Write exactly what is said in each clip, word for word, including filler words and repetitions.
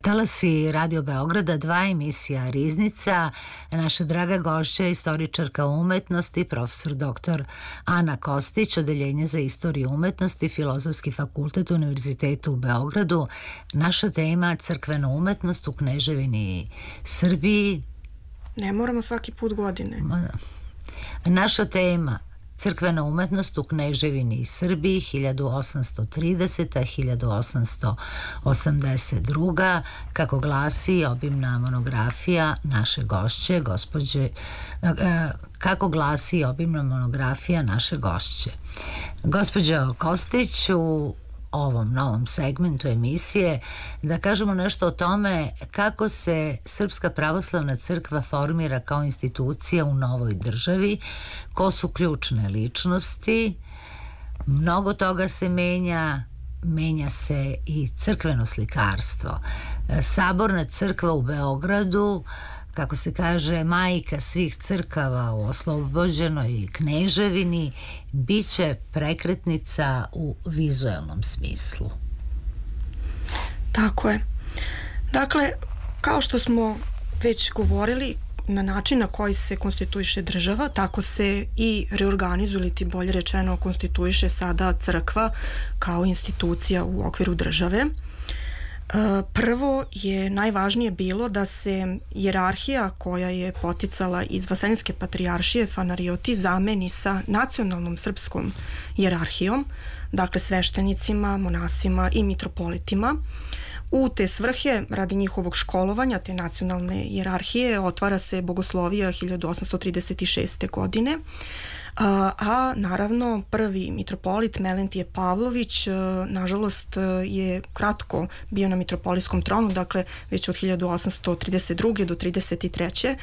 Talasi Radio Beograda, dva emisija Riznica. Naša draga gošća je istoričarka umetnosti, profesor doktor Ana Kostić, Odeljenje za istoriju umetnosti, Filozofski fakultet Univerziteta u Beogradu. Naša tema crkvena umetnost u Kneževini Srbiji. Ne moramo svaki put godine. Naša tema crkvena umetnost u Kneževini Srbiji hiljadu osamsto trideseta do hiljadu osamsto osamdeset druga, kako glasi obimna monografija naše gošće, gospođe, kako glasi obimna monografija naše gošće. Gospođo Kostić, u ovom novom segmentu emisije da kažemo nešto o tome kako se Srpska pravoslavna crkva formira kao institucija u novoj državi, ko su ključne ličnosti, mnogo toga se menja, menja se i crkveno slikarstvo. Saborna crkva u Beogradu, kako se kaže, majka svih crkava u oslobođenoj Kneževini, bit će prekretnica u vizuelnom smislu. Tako je. Dakle, kao što smo već govorili, na način na koji se konstituiše država, tako se i reorganizuje, ili ti bolje rečeno konstituiše sada crkva kao institucija u okviru države. Prvo je najvažnije bilo da se hijerarhija koja je poticala iz Vaseljenske patrijaršije Fanarioti zameni sa nacionalnom srpskom hijerarhijom, dakle sveštenicima, monasima i mitropolitima. U te svrhe, radi njihovog školovanja, te nacionalne hijerarhije, otvara se bogoslovija hiljadu osamsto trideset šeste. godine, A, a naravno prvi mitropolit Melentije Pavlović nažalost je kratko bio na mitropolijskom tronu, dakle već od hiljadu osamsto trideset druge do trideset treće.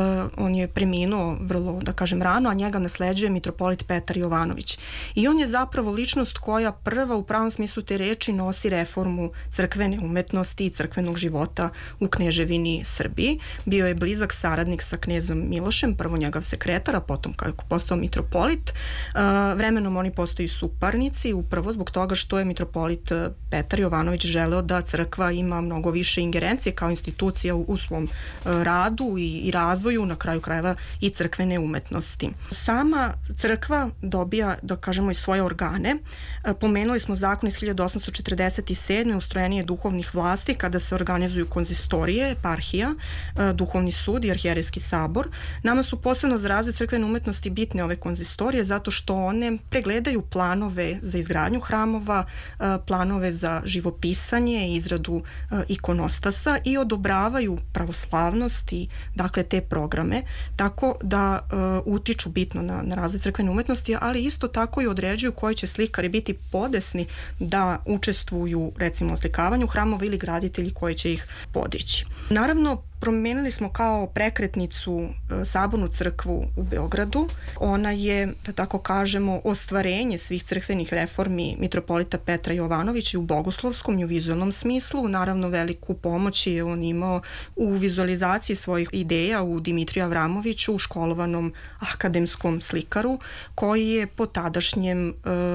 On je preminuo vrlo, da kažem, rano, a njega nasleđuje mitropolit Petar Jovanović. I on je zapravo ličnost koja prva u pravom smislu te reči nosi reformu crkvene umetnosti i crkvenog života u Kneževini Srbiji. Bio je blizak saradnik sa knezom Milošem, prvo njegov sekretar, a potom kako postao mitropolit. Mitropolit. Vremenom oni postaju suparnici, upravo zbog toga što je mitropolit Petar Jovanović želeo da crkva ima mnogo više ingerencije kao institucija u, u svom radu i, i razvoju, na kraju krajeva i crkvene umetnosti. Sama crkva dobija, da kažemo, i svoje organe. Pomenuli smo zakon iz hiljadu osamsto četrdeset sedme. ustrojenije duhovnih vlasti kada se organizuju konzistorije, eparhija, duhovni sud i arhijerejski sabor. Nama su posebno za razvoj crkvene umetnosti bitne ove konzistorije zato što one pregledaju planove za izgradnju hramova, planove za živopisanje, izradu ikonostasa i odobravaju pravoslavnost i dakle te programe, tako da uh, utiču bitno na, na razvoj crkvene umetnosti, ali isto tako i određuju koji će slikari biti podesni da učestvuju recimo u slikavanju hramova ili graditelji koji će ih podići. Naravno, promenili smo kao prekretnicu Sabornu crkvu u Beogradu. Ona je, da tako kažemo, ostvarenje svih crkvenih reformi mitropolita Petra Jovanovića i u bogoslovskom i u vizualnom smislu. Naravno, veliku pomoć je on imao u vizualizaciji svojih ideja u Dimitriju Avramoviću, školovanom akademskom slikaru, koji je po tadašnjem e,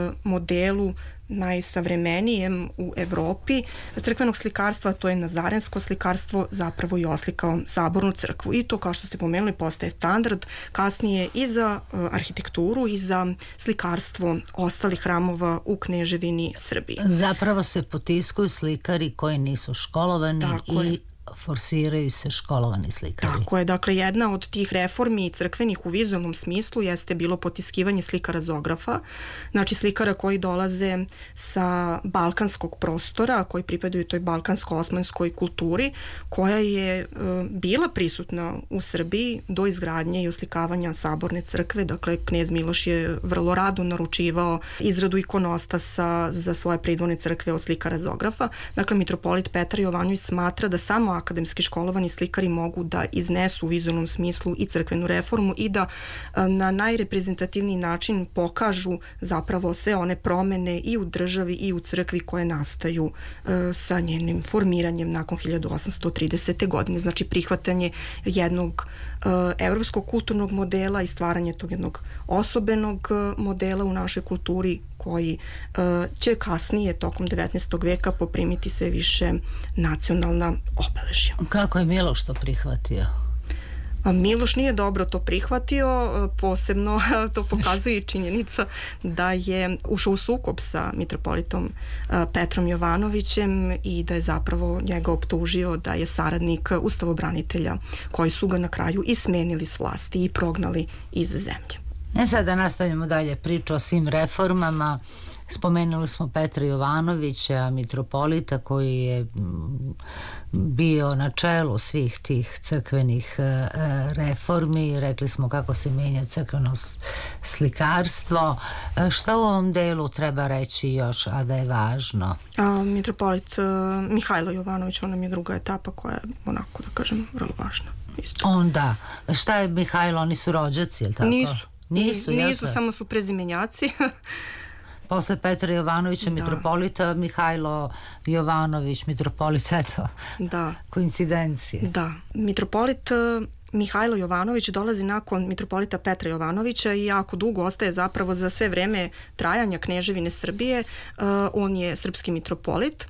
modelu najsavremenijem u Evropi crkvenog slikarstva, to je nazarensko slikarstvo, zapravo i oslikao Sabornu crkvu. I to, kao što ste pomenuli, postaje standard kasnije i za uh, arhitekturu i za slikarstvo ostalih hramova u Kneževini Srbiji. Zapravo se potiskuju slikari koji nisu školovani. Tako i je. Forsiraju se školovani slikari. Tako je, dakle jedna od tih reformi crkvenih u vizualnom smislu jeste bilo potiskivanje slikara zografa, znači slikara koji dolaze sa balkanskog prostora, koji pripadaju toj balkansko-osmanskoj kulturi, koja je e, bila prisutna u Srbiji do izgradnje i oslikavanja Saborne crkve. Dakle, knez Miloš je vrlo rado naručivao izradu ikonostasa za svoje pridvorne crkve od slikara zografa. Dakle, mitropolit Petar Jovanović smatra da samo akademski školovani slikari mogu da iznesu u vizualnom smislu i crkvenu reformu i da na najreprezentativniji način pokažu zapravo sve one promene i u državi i u crkvi koje nastaju uh, sa njenim formiranjem nakon hiljadu osamsto tridesete. godine. Znači prihvatanje jednog uh, evropskog kulturnog modela i stvaranje tog jednog osobenog uh, modela u našoj kulturi koji će kasnije tokom devetnaestog veka poprimiti sve više nacionalna obeležja. Kako je Miloš to prihvatio? Miloš nije dobro to prihvatio, posebno to pokazuje i činjenica da je ušao u sukob sa mitropolitom Petrom Jovanovićem i da je zapravo njega optužio da je saradnik ustavobranitelja koji su ga na kraju i smenili s vlasti i prognali iz zemlje. E sad da nastavimo dalje priču o svim reformama. Spomenuli smo Petra Jovanovića, mitropolita koji je bio na čelu svih tih crkvenih reformi. Rekli smo kako se menja crkveno slikarstvo. Šta u ovom delu treba reći još, a da je važno? A, mitropolit Mihajlo Jovanović, ona mi je druga etapa koja je, onako da kažem, vrlo važna. Isto. Onda, šta je Mihajlo? Oni su rođaci, je li tako? Nisu. Nisu, Nisu, samo su prezimenjaci. Posle Petra Jovanovića, da. mitropolita, Mihajlo Jovanović, mitropolita, eto, da. Koincidencije. Da, mitropolit Mihajlo Jovanović dolazi nakon mitropolita Petra Jovanovića i jako dugo ostaje zapravo za sve vreme trajanja Kneževine Srbije. Uh, on je srpski mitropolit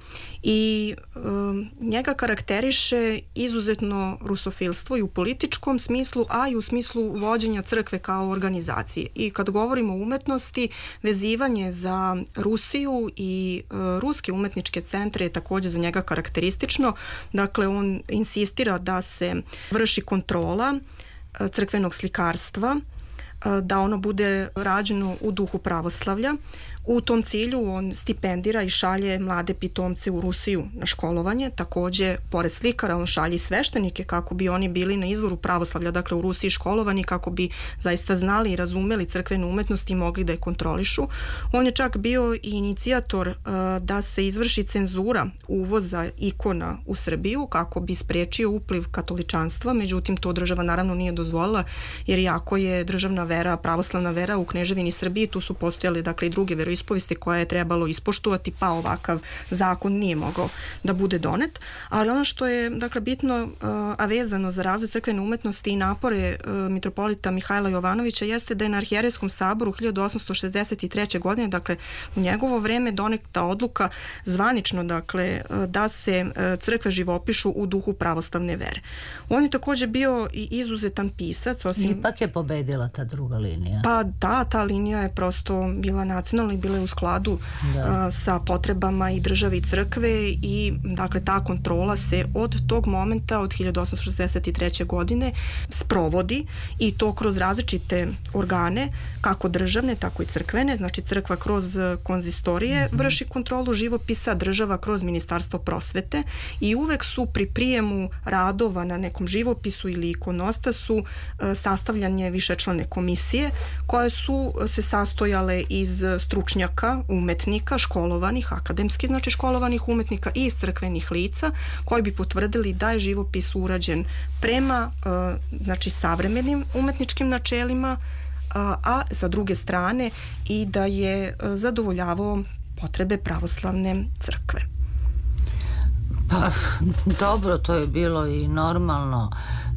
i um, njega karakteriše izuzetno rusofilstvo i u političkom smislu, a i u smislu vođenja crkve kao organizacije. I kad govorimo o umetnosti, vezivanje za Rusiju i uh, ruske umetničke centre je također za njega karakteristično. Dakle, on insistira da se vrši kontrola crkvenog slikarstva, da ono bude rađeno u duhu pravoslavlja. U tom cilju on stipendira i šalje mlade pitomce u Rusiju na školovanje. Također, pored slikara, on šalje i sveštenike kako bi oni bili na izvoru pravoslavlja, dakle u Rusiji školovani, kako bi zaista znali i razumeli crkvenu umetnost i mogli da je kontrolišu. On je čak bio i inicijator uh, da se izvrši cenzura uvoza ikona u Srbiju kako bi sprečio upliv katoličanstva, međutim to država naravno nije dozvolila, jer iako je državna vera, pravoslavna vera u Kneževini Srbiji, tu su postojale dakle i druge veroispovesti koje je trebalo ispoštovati, pa ovakav zakon nije mogao da bude donet. Ali ono što je dakle bitno, a vezano za razvoj crkvene umetnosti i napore mitropolita Mihajla Jovanovića, jeste da je na Arhijerejskom saboru hiljadu osamsto šezdeset treće. godine, dakle u njegovo vreme, doneta odluka zvanično, dakle da se crkve živopišu u duhu pravoslavne vere. On je također bio i izuzetan pisac. Osim... Ipak je pobedila ta druga linija. Pa da, ta linija je prosto bila nacionalna i bila je u skladu a, sa potrebama i države i crkve i dakle ta kontrola se od tog momenta, od hiljadu osamsto šezdeset treće. godine sprovodi i to kroz različite organe, kako državne, tako i crkvene. Znači crkva kroz konzistorije mm-hmm. vrši kontrolu živopisa, država kroz Ministarstvo prosvete i uvek su pri prijemu radova na nekom živopisu ili ikonostasu sastavljanje višečlane komisije koje su se sastojale iz stručnjaka, umetnika, školovanih, akademski, znači školovanih umetnika i iz crkvenih lica koji bi potvrdili da je živopis urađen prema znači savremenim umetničkim načelima, a sa druge strane i da je zadovoljavao potrebe pravoslavne crkve. Pa dobro, to je bilo i normalno.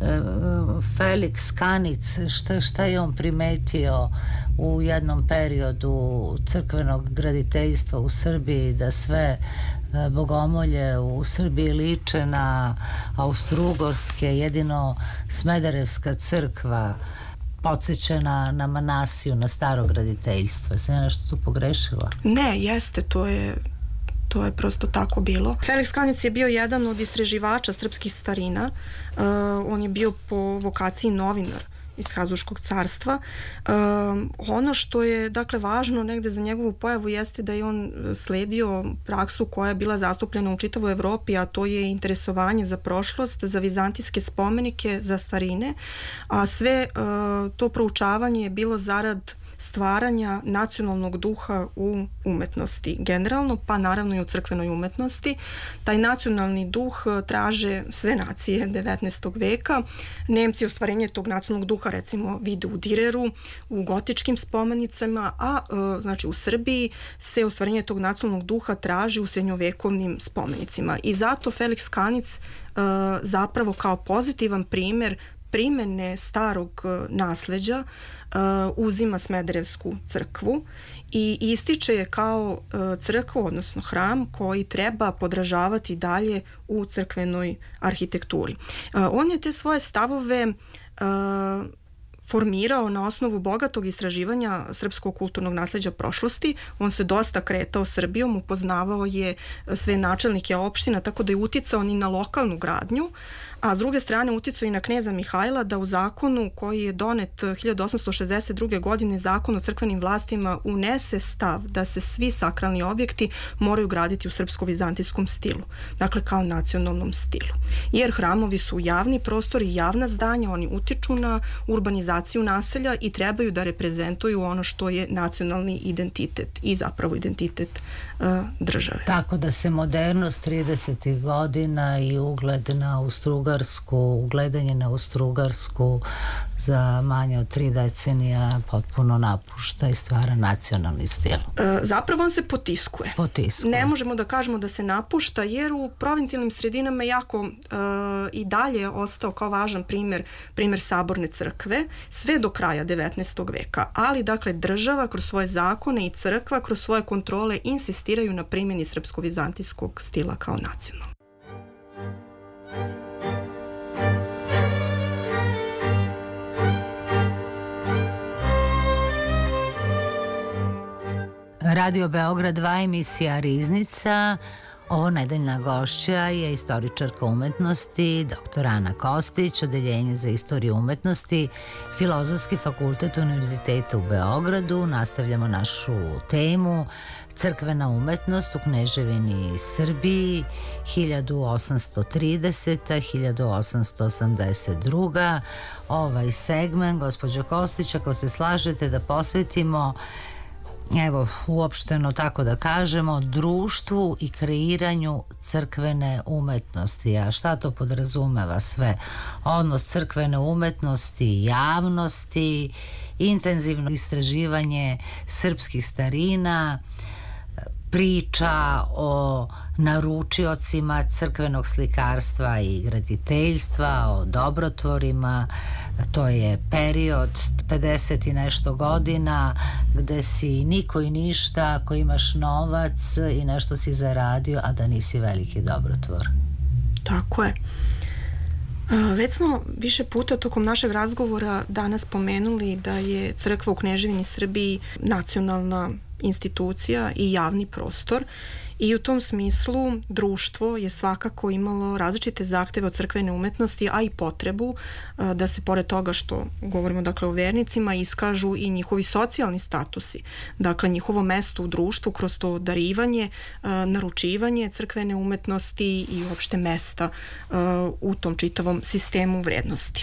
Felix Kanic, šta, šta je on primetio u jednom periodu crkvenog graditeljstva u Srbiji, da sve bogomolje u Srbiji liče na austrougarske, jedino Smederevska crkva podsjeća na, na Manasiju, na staro graditeljstvo. Sam ja nešto tu pogrešila? Ne, jeste, to je To je prosto tako bilo. Felix Kanic je bio jedan od istraživača srpskih starina. Uh, on je bio po vokaciji novinar iz Habsburškog carstva. Uh, ono što je dakle važno negde za njegovu pojavu jeste da je on sledio praksu koja je bila zastupljena u čitavoj Evropi, a to je interesovanje za prošlost, za vizantijske spomenike, za starine, a sve uh, to proučavanje je bilo zarad stvaranja nacionalnog duha u umetnosti generalno, pa naravno i u crkvenoj umetnosti. Taj nacionalni duh traže sve nacije devetnaestog veka. Nemci ostvarenje tog nacionalnog duha recimo vide u Direru, u gotičkim spomenicama, a znači u Srbiji se ostvarenje tog nacionalnog duha traži u srednjovekovnim spomenicima. I zato Felix Kanic zapravo kao pozitivan primjer primene starog nasleđa uzima Smederevsku crkvu i ističe je kao crkvu, odnosno hram koji treba podražavati dalje u crkvenoj arhitekturi. On je te svoje stavove formirao na osnovu bogatog istraživanja srpskog kulturnog nasleđa prošlosti. On se dosta kretao Srbijom, upoznavao je sve načelnike opština, tako da je uticao ni na lokalnu gradnju, a s druge strane uticao i na kneza Mihajla da u zakonu koji je donet hiljadu osamsto šezdeset druge. godine, zakon o crkvenim vlastima, unese stav da se svi sakralni objekti moraju graditi u srpsko-vizantijskom stilu, dakle kao nacionalnom stilu. Jer hramovi su javni prostor i javna zdanja, oni utiču na urbanizaciju naselja i trebaju da reprezentuju ono što je nacionalni identitet i zapravo identitet uh, države. Tako da se modernost tridesetih godina i ugled na Austrougarsku, ugledanje na Austrougarsku za manje od tri decenija potpuno napušta i stvara nacionalni stil. E, zapravo on se potiskuje. Potiskuje. Ne možemo da kažemo da se napušta, jer u provincijalnim sredinama jako e, i dalje je ostao kao važan primjer, primjer saborne crkve, sve do kraja devetnaestog veka. Ali, dakle, država kroz svoje zakone i crkva kroz svoje kontrole insistiraju na primjeni srpsko-vizantijskog stila kao nacionalnog. Radio Beograd dva, emisija Riznica. Ovo nedeljna gošća je istoričarka umetnosti doktor Ana Kostić, Odeljenje za istoriju umetnosti, Filozofski fakultet Univerziteta u Beogradu. Nastavljamo našu temu crkvena umetnost u Kneževini Srbiji hiljadu osamsto trideseta do hiljadu osamsto osamdeset druga. Ovaj segment, gospođo Kostić, ako se slažete da posvetimo, evo, uopšteno tako da kažemo, društvu i kreiranju crkvene umetnosti. A šta to podrazumeva sve? Odnos crkvene umetnosti i javnosti, intenzivno istraživanje srpskih starina, priča o naručiocima crkvenog slikarstva i graditeljstva, o dobrotvorima. To je period pedeset i nešto godina gde si niko i ništa, ako imaš novac i nešto si zaradio, a da nisi veliki dobrotvor. Tako je. Već smo više puta tokom našeg razgovora danas pomenuli da je crkva u Kneževini Srbiji nacionalna institucija i javni prostor, i u tom smislu društvo je svakako imalo različite zahteve od crkvene umetnosti, a i potrebu da se pored toga što govorimo, dakle, o vernicima, iskažu i njihovi socijalni statusi, dakle njihovo mesto u društvu kroz to darivanje, naručivanje crkvene umetnosti i uopšte mesta u tom čitavom sistemu vrednosti.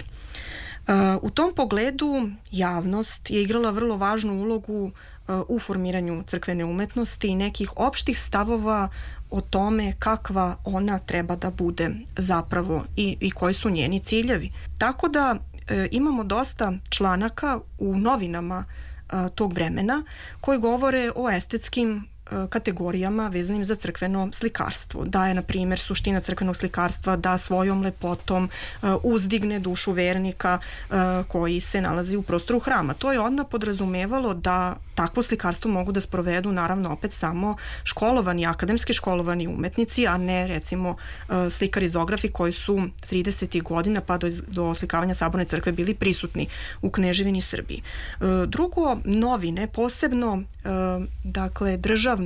U tom pogledu javnost je igrala vrlo važnu ulogu u formiranju crkvene umetnosti i nekih opštih stavova o tome kakva ona treba da bude zapravo i, i koji su njeni ciljevi. Tako da e, imamo dosta članaka u novinama e, tog vremena koji govore o estetskim kategorijama vezanim za crkveno slikarstvo. Da je, na primjer, suština crkvenog slikarstva da svojom lepotom uzdigne dušu vernika koji se nalazi u prostoru hrama. To je odmah podrazumevalo da takvo slikarstvo mogu da sprovedu, naravno, opet samo školovani, akademski školovani umetnici, a ne, recimo, slikari zografi koji su tridesetih godina pa do, do oslikavanja saborne crkve bili prisutni u Kneževini Srbiji. Drugo, novine, posebno, dakle, državno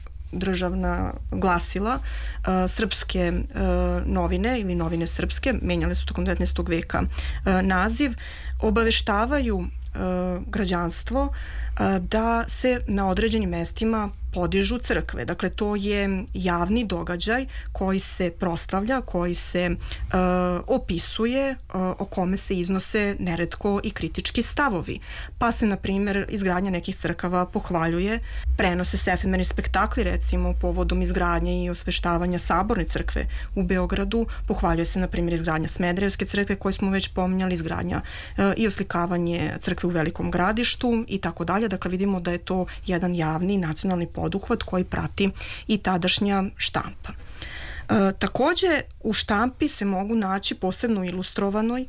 državna glasila, uh, srpske uh, novine ili novine srpske, menjale su tokom devetnaestog veka uh, naziv, obaveštavaju uh, građanstvo uh, da se na određenim mestima podižu crkve. Dakle, to je javni događaj koji se proslavlja, koji se uh, opisuje, uh, o kome se iznose neretko i kritički stavovi. Pa se, na primjer, izgradnja nekih crkava pohvaljuje, prenose se efemerni spektakli, recimo, povodom izgradnje i osveštavanja saborne crkve u Beogradu, pohvaljuje se, na primjer, izgradnja Smederevske crkve koju smo već pominjali, izgradnja uh, i oslikavanje crkve u Velikom Gradištu i tako dalje. Dakle, vidimo da je to jedan javni nacionalni poduhvat koji prati i tadašnja štampa. Takođe, u štampi se mogu naći posebno ilustrovanoj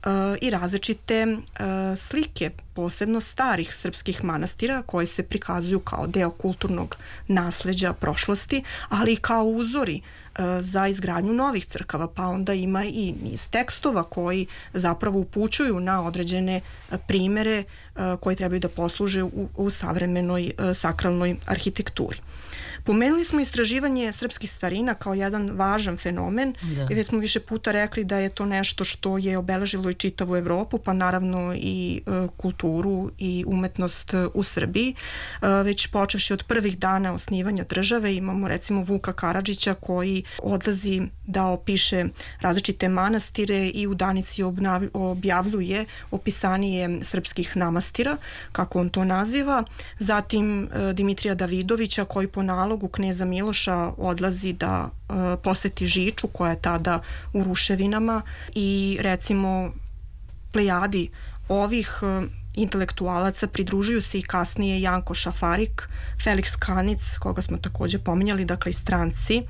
i različite slike, posebno starih srpskih manastira koji se prikazuju kao deo kulturnog nasleđa prošlosti, ali i kao uzori za izgradnju novih crkava, pa onda ima i niz tekstova koji zapravo upućuju na određene primere koji trebaju da posluže u, u savremenoj sakralnoj arhitekturi. Pomenuli smo istraživanje srpskih starina kao jedan važan fenomen, da. Jer smo više puta rekli da je to nešto što je obeležilo i čitavu Evropu, pa naravno i e, kulturu i umetnost u Srbiji. E, već počevši od prvih dana osnivanja države imamo recimo Vuka Karadžića koji odlazi da opiše različite manastire i u Danici obnav, objavljuje opisanije srpskih namastira, kako on to naziva. Zatim e, Dimitrija Davidovića koji po nalogu kneza Miloša odlazi da e, poseti Žiču koja je tada u ruševinama i recimo plejadi ovih e, intelektualaca pridružuju se i kasnije Janko Šafarik, Feliks Kanic, koga smo takođe pominjali, dakle i stranci,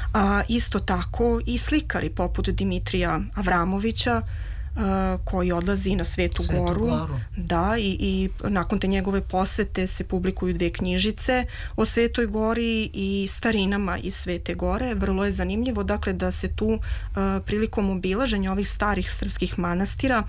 a isto tako i slikari poput Dimitrija Avramovića, Uh, koji odlazi na Svetu, Svetu Goru, Goru. Da, i, i nakon te njegove posete se publikuju dve knjižice o Svetoj Gori i starinama iz Svete Gore. Vrlo je zanimljivo dakle da se tu uh, prilikom obilaženja ovih starih srpskih manastira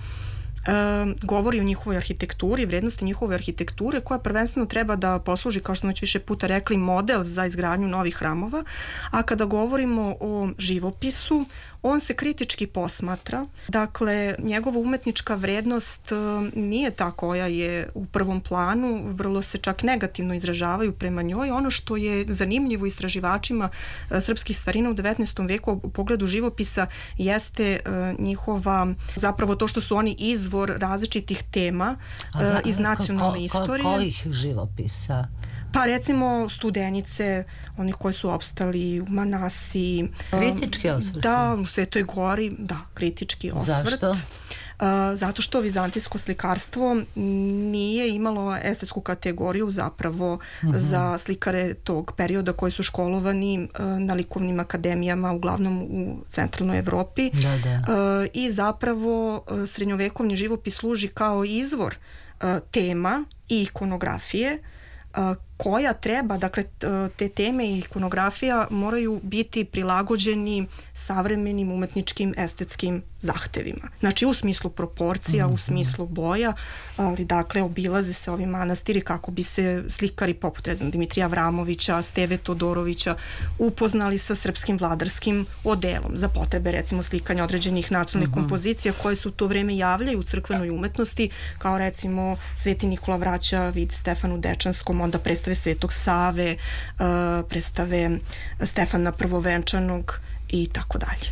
Uh, govori o njihovoj arhitekturi, vrednosti njihove arhitekture koja prvenstveno treba da posluži, kao što smo već više puta rekli, model za izgradnju novih hramova, a kada govorimo o živopisu, on se kritički posmatra, dakle njegova umetnička vrednost uh, nije ta koja je u prvom planu, vrlo se čak negativno izražavaju prema njoj. Ono što je zanimljivo istraživačima uh, srpskih starina u devetnaestom veku u pogledu živopisa jeste uh, njihova, zapravo to što su oni iz izvor različitih tema za, iz nacionalne ko, ko, istorije. Kojih živopisa? Pa recimo Studenice, oni koji su opstali u Manasiji. Kritički osvrt? Da, u Svetoj Gori, da, kritički osvrt. Zašto? Uh, zato što vizantijsko slikarstvo nije imalo estetsku kategoriju zapravo uh-huh. za slikare tog perioda koji su školovani uh, na likovnim akademijama, uglavnom u centralnoj Evropi. Da, da. Uh, I zapravo uh, srednjovekovni živopis služi kao izvor uh, tema i ikonografije uh, koja treba, dakle te teme i ikonografija moraju biti prilagođeni savremenim umetničkim estetskim zahtevima. Znači u smislu proporcija, mm-hmm. u smislu boja, ali dakle obilaze se ovi manastiri kako bi se slikari poput ne znam, Dimitrija Avramovića, Steve Todorovića upoznali sa srpskim vladarskim odelom za potrebe recimo slikanja određenih nacionalnih mm-hmm. kompozicija koje su u to vreme javljaju u crkvenoj umetnosti, kao recimo Sveti Nikola vraća vid Stefanu Dečanskom, onda predstavlja Svetog Save, uh, predstave Stefana Prvovenčanog i tako dalje.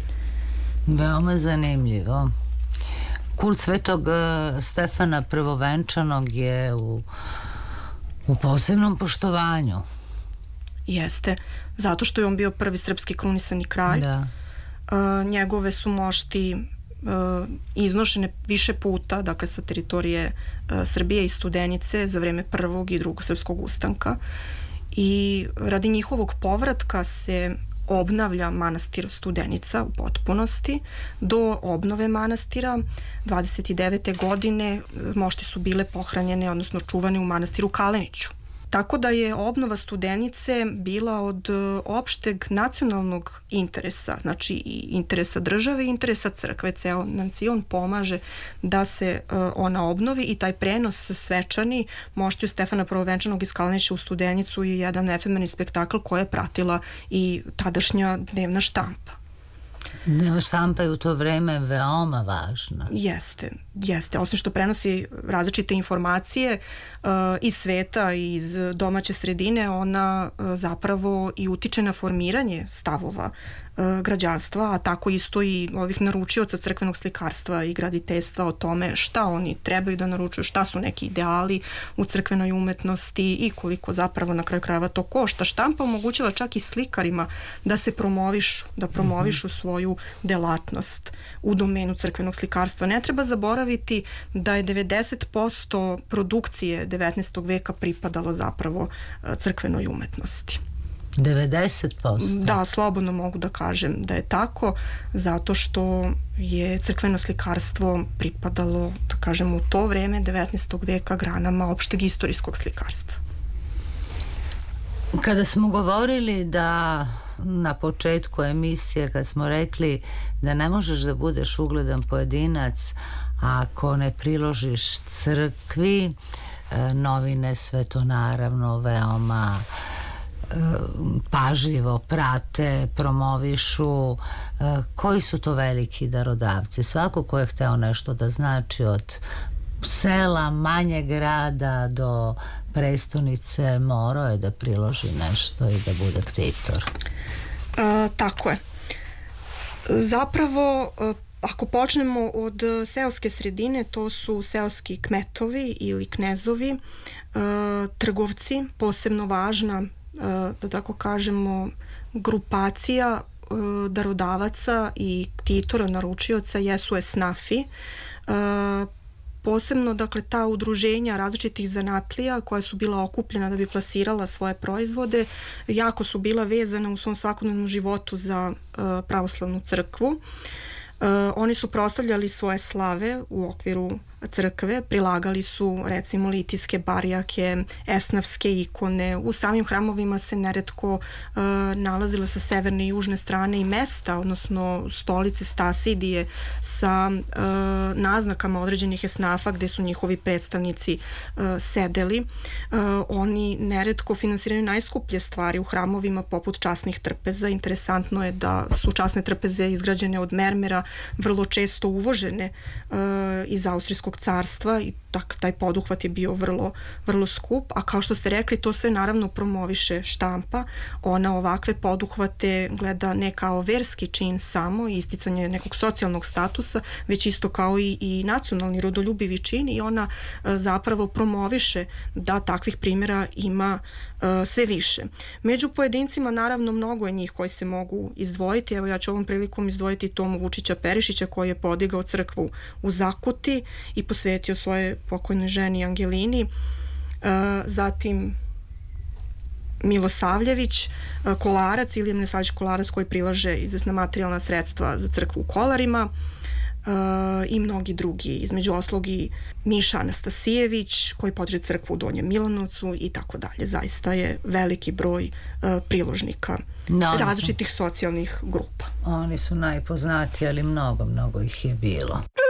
Veoma zanimljivo. Kult Svetog uh, Stefana Prvovenčanog je u, u posebnom poštovanju. Jeste, zato što je on bio prvi srpski krunisani kralj. Da. Uh, njegove su mošti Uh, iznošene više puta, dakle sa teritorije uh, Srbije i Studenice za vreme prvog i drugog srpskog ustanka i radi njihovog povratka se obnavlja manastir Studenica u potpunosti. Do obnove manastira dvadeset devete godine mošti su bile pohranjene, odnosno čuvane u manastiru Kaleniću. Tako da je obnova Studenice bila od opšteg nacionalnog interesa, znači i interesa države i interesa crkve. Ceo nacion pomaže da se uh, ona obnovi i taj prenos svečani moštiju Stefana Prvovenčanog iz Kalenića u Studenicu je jedan efemerni spektakl koje je pratila i tadašnja dnevna štampa. Dnevna štampa je u to vreme veoma važna. Jeste, jeste. Osim što prenosi različite informacije uh, iz sveta i iz domaće sredine, ona uh, zapravo i utiče na formiranje stavova uh, građanstva, a tako isto i ovih naručioca crkvenog slikarstva i graditeljstva o tome šta oni trebaju da naručuju, šta su neki ideali u crkvenoj umetnosti i koliko zapravo na kraju krajeva to košta. Štampa omogućava čak i slikarima da se promovišu, da promovišu mm-hmm. svoju delatnost u domenu crkvenog slikarstva. Ne treba zaboraviti da je devedeset posto produkcije devetnaestog veka pripadalo zapravo crkvenoj umetnosti. devedeset posto? Da, slobodno mogu da kažem da je tako, zato što je crkveno slikarstvo pripadalo, da kažem, u to vreme devetnaestog veka granama opšteg istorijskog slikarstva. Kada smo govorili da na početku emisije, kad smo rekli da ne možeš da budeš ugledan pojedinac ako ne priložiš crkvi, novine sve to naravno veoma pažljivo prate, promovišu. Koji su to veliki darodavci? Svako ko je hteo nešto da znači, od sela, manje grada do prestonice, morao je da priloži nešto i da bude ktitor. E, tako je. Zapravo, ako počnemo od seoske sredine, to su seoski kmetovi ili knezovi, e, trgovci, posebno važna, da tako kažemo, grupacija darodavaca i ktitora, naručioca jesu esnafi. Posebno, dakle, ta udruženja različitih zanatlija koja su bila okupljena da bi plasirala svoje proizvode, jako su bila vezana u svom svakodnevnom životu za pravoslavnu crkvu. Oni su proslavljali svoje slave u okviru crkve, prilagali su recimo litijske barjake, esnafske ikone. U samim hramovima se neretko uh, nalazila sa severne i južne strane i mesta, odnosno stolice Stasidije sa uh, naznakama određenih esnafa gde su njihovi predstavnici uh, sedeli. Uh, oni neretko finansiraju najskuplje stvari u hramovima poput časnih trpeza. Interesantno je da su časne trpeze izgrađene od mermera, vrlo često uvožene uh, iz austrijskog carstva i tak, taj poduhvat je bio vrlo, vrlo skup, a kao što ste rekli, to sve naravno promoviše štampa. Ona ovakve poduhvate gleda ne kao verski čin samo i isticanje nekog socijalnog statusa, već isto kao i, i nacionalni rodoljubivi čin, i ona e, zapravo promoviše da takvih primjera ima e, sve više. Među pojedincima naravno mnogo je njih koji se mogu izdvojiti. Evo, ja ću ovom prilikom izdvojiti Tomu Vučića Perišića, koji je podigao crkvu u Zakuti i posvetio svoje pokojnoj ženi Angelini. Zatim Milosavljević, Kolarac, Ilija Milosavljević Kolarac, koji prilaže izvesna materijalna sredstva za crkvu u Kolarima, i mnogi drugi, između oslog i Miša Anastasijević, koji podiže crkvu u Donjem Milanovcu i tako dalje. Zaista je veliki broj priložnika no, različitih su, socijalnih grupa. Oni su najpoznatiji, ali mnogo, mnogo ih je bilo.